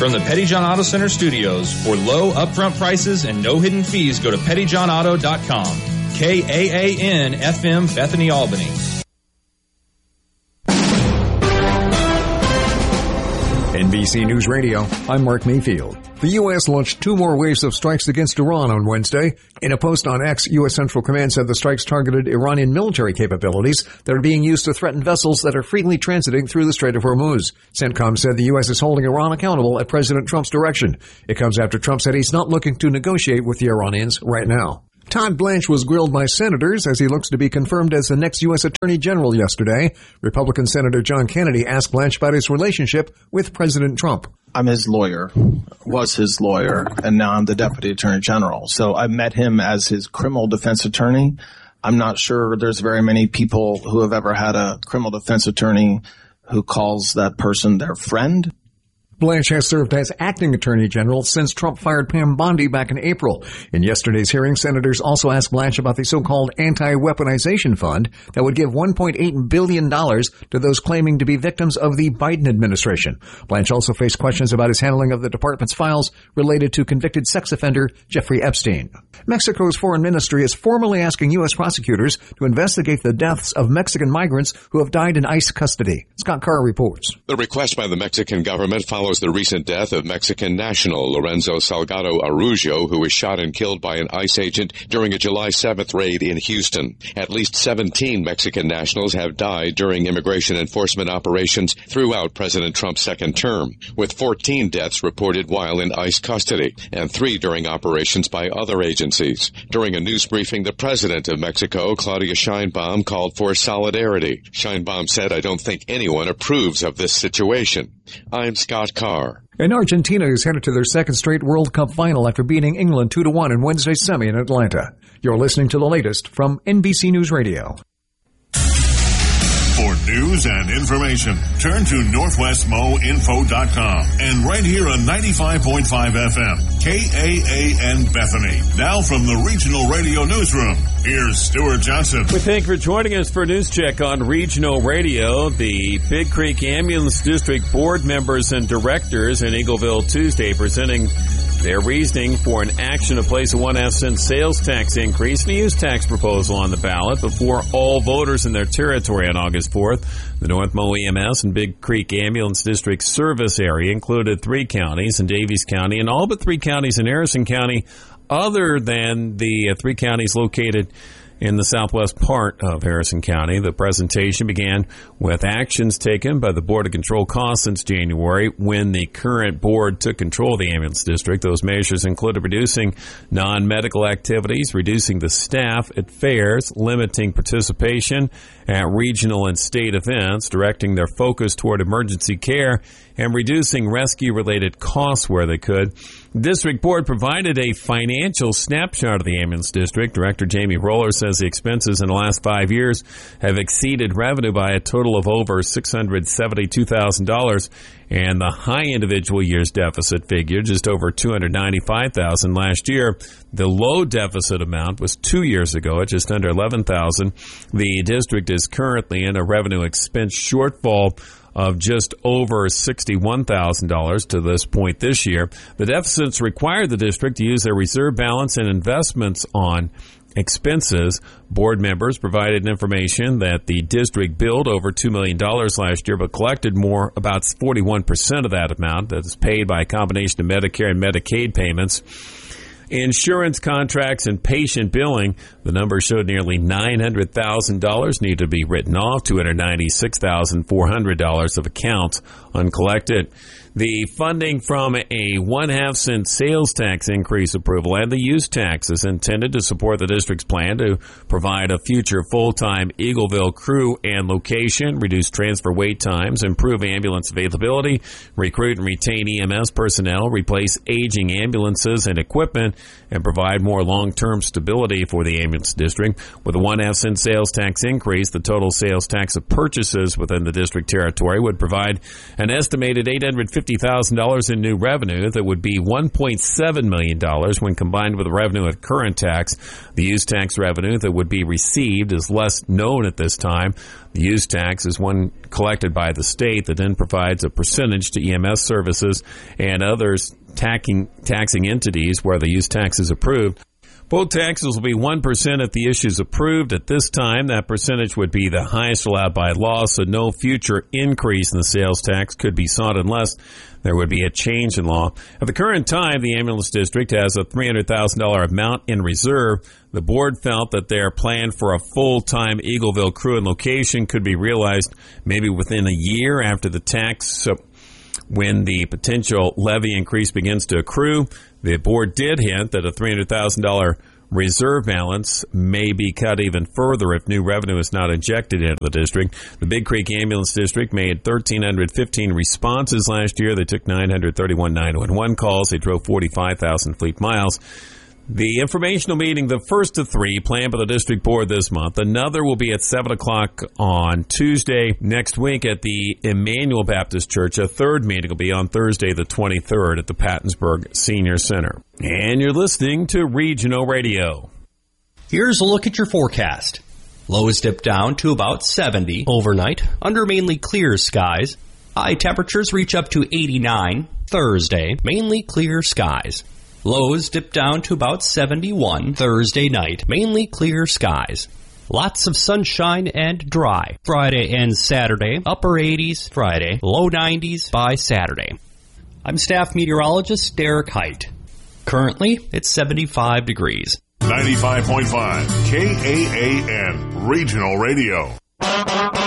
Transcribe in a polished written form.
From the Petty John Auto Center studios, for low upfront prices and no hidden fees, go to pettyjohnauto.com. KAAN FM, Bethany, Albany. NBC News Radio, I'm Mark Mayfield. The U.S. launched 2 more waves of strikes against Iran on Wednesday. In a post on X, U.S. Central Command said the strikes targeted Iranian military capabilities that are being used to threaten vessels that are freely transiting through the Strait of Hormuz. CENTCOM said the U.S. is holding Iran accountable at President Trump's direction. It comes after Trump said he's not looking to negotiate with the Iranians right now. Todd Blanche was grilled by senators as he looks to be confirmed as the next U.S. Attorney General yesterday. Republican Senator John Kennedy asked Blanche about his relationship with President Trump. I'm his lawyer, was his lawyer, and now I'm the Deputy Attorney General. So I met him as his criminal defense attorney. I'm not sure there's very many people who have ever had a criminal defense attorney who calls that person their friend. Blanche has served as acting attorney general since Trump fired Pam Bondi back in April. In yesterday's hearing, senators also asked Blanche about the so-called anti-weaponization fund that would give $1.8 billion to those claiming to be victims of the Biden administration. Blanche also faced questions about his handling of the department's files related to convicted sex offender Jeffrey Epstein. Mexico's foreign ministry is formally asking U.S. prosecutors to investigate the deaths of Mexican migrants who have died in ICE custody. Scott Carr reports. The request by the Mexican government follows the recent death of Mexican national Lorenzo Salgado Araujo, who was shot and killed by an ICE agent during a July 7th raid in Houston. At least 17 Mexican nationals have died during immigration enforcement operations throughout President Trump's second term, with 14 deaths reported while in ICE custody and 3 during operations by other agencies. During a news briefing, the president of Mexico, Claudia Sheinbaum, called for solidarity. Sheinbaum said, "I don't think anyone approves of this situation." I'm Scott Carr. And Argentina is headed to their second straight World Cup final after beating England 2-1 in Wednesday's semi in Atlanta. You're listening to the latest from NBC News Radio. For news and information, turn to NorthwestMoInfo.com and right here on 95.5 FM, KAAN Bethany. Now from the Regional Radio Newsroom, here's Stuart Johnson. We thank you for joining us for a news check on Regional Radio. The Big Creek Ambulance District board members and directors in Eagleville Tuesday presenting their reasoning for an action to place a 1.5-cent sales tax increase and a use tax proposal on the ballot before all voters in their territory on August 4th. The North Mo EMS and Big Creek Ambulance District service area included 3 counties in Davies County and all but 3 counties in Harrison County, other than the 3 counties located in the southwest part of Harrison County. The presentation began with actions taken by the Board of Control Costs since January when the current board took control of the ambulance district. Those measures included reducing non-medical activities, reducing the staff at fairs, limiting participation at regional and state events, directing their focus toward emergency care, and reducing rescue-related costs where they could. The district board provided a financial snapshot of the ambulance district. Director Jamie Roller says the expenses in the last 5 years have exceeded revenue by a total of over $672,000, and the high individual year's deficit figure, just over $295,000 last year. The low deficit amount was 2 years ago at just under $11,000. The district is currently in a revenue expense shortfall of just over $61,000 to this point this year. The deficits required the district to use their reserve balance and investments on expenses. Board members provided information that the district billed over $2 million last year, but collected more, about 41% of that amount that is paid by a combination of Medicare and Medicaid payments. Insurance contracts and patient billing, the number showed nearly $900,000 need to be written off, $296,400 of accounts uncollected. The funding from a 1.5-cent sales tax increase approval and the use tax is intended to support the district's plan to provide a future full-time Eagleville crew and location, reduce transfer wait times, improve ambulance availability, recruit and retain EMS personnel, replace aging ambulances and equipment, plan and provide more long-term stability for the ambulance district. With a 1/2 cent sales tax increase, the total sales tax of purchases within the district territory would provide an estimated $850,000 in new revenue that would be $1.7 million when combined with the revenue at current tax. The use tax revenue that would be received is less known at this time. The use tax is one collected by the state that then provides a percentage to EMS services and others taxing entities where the use tax is approved. Both taxes will be 1% if the issue is approved. At this time, that percentage would be the highest allowed by law, so no future increase in the sales tax could be sought unless there would be a change in law. At the current time, the ambulance district has a $300,000 amount in reserve. The board felt that their plan for a full-time Eagleville crew and location could be realized maybe within a year after the tax. So when the potential levy increase begins to accrue, the board did hint that a $300,000 reserve balance may be cut even further if new revenue is not injected into the district. The Big Creek Ambulance District made 1,315 responses last year. They took 931 911 calls. They drove 45,000 fleet miles. The informational meeting, the first of 3, planned by the district board this month. Another will be at 7 o'clock on Tuesday next week at the Emmanuel Baptist Church. A third meeting will be on Thursday, the 23rd, at the Pattonsburg Senior Center. And you're listening to Regional Radio. Here's a look at your forecast. Lows dip down to about 70 overnight under mainly clear skies. High temperatures reach up to 89 Thursday, mainly clear skies. Lows dip down to about 71 Thursday night, mainly clear skies. Lots of sunshine and dry. Friday and Saturday, upper 80s Friday, low 90s by Saturday. I'm staff meteorologist Derek Height. Currently, it's 75 degrees. 95.5 KAAN Regional Radio.